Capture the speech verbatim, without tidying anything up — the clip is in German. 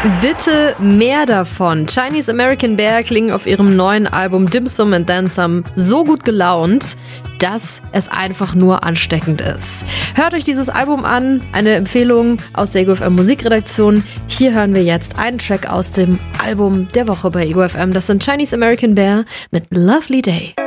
Bitte mehr davon. Chinese American Bear klingen auf ihrem neuen Album Dim Sum and Then Some so gut gelaunt, dass es einfach nur ansteckend ist. Hört euch dieses Album an, eine Empfehlung aus der Ego F M Musikredaktion. Hier hören wir jetzt einen Track aus dem Album der Woche bei Ego F M. Das sind Chinese American Bear mit Lovely Day.